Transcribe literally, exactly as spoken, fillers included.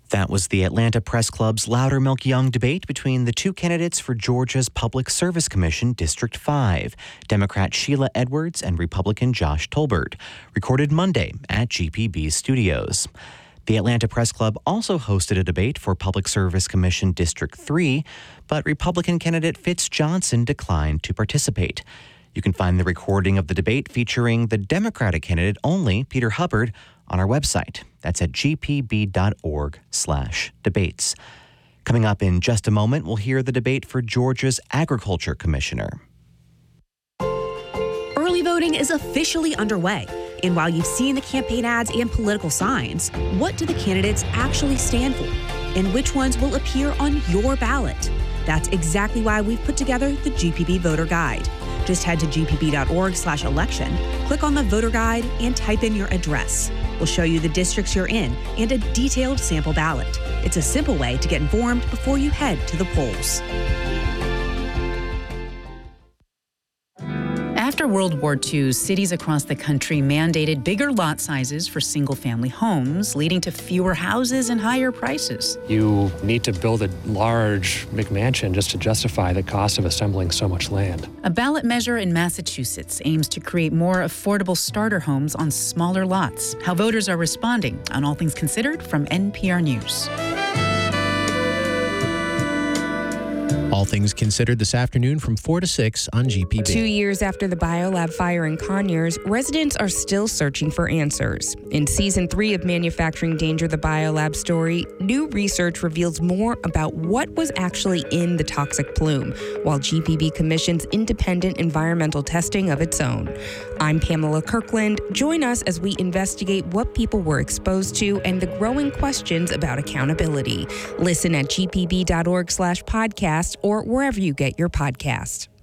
That was the Atlanta Press Club's Loudermilk Young debate between the two candidates for Georgia's Public Service Commission District five, Democrat Sheila Edwards and Republican Josh Tolbert, recorded Monday at G P B studios. The Atlanta Press Club also hosted a debate for Public Service Commission District three, but Republican candidate Fitz Johnson declined to participate. You can find the recording of the debate featuring the Democratic candidate only, Peter Hubbard, on our website. That's at gpb.org slash debates. Coming up in just a moment, we'll hear the debate for Georgia's Agriculture Commissioner. Early voting is officially underway. And while you've seen the campaign ads and political signs, what do the candidates actually stand for? And which ones will appear on your ballot? That's exactly why we've put together the G P B Voter Guide. Just head to gpb.org slash election, click on the voter guide, and type in your address. We'll show you the districts you're in and a detailed sample ballot. It's a simple way to get informed before you head to the polls. After World War Two, cities across the country mandated bigger lot sizes for single-family homes, leading to fewer houses and higher prices. You need to build a large McMansion just to justify the cost of assembling so much land. A ballot measure in Massachusetts aims to create more affordable starter homes on smaller lots. How voters are responding on All Things Considered from N P R News. All Things Considered this afternoon from four to six on G P B. Two years after the Biolab fire in Conyers, residents are still searching for answers. In season three of Manufacturing Danger, the Biolab story, new research reveals more about what was actually in the toxic plume, while G P B commissions independent environmental testing of its own. I'm Pamela Kirkland. Join us as we investigate what people were exposed to and the growing questions about accountability. Listen at gpb.org slash podcast or wherever you get your podcast.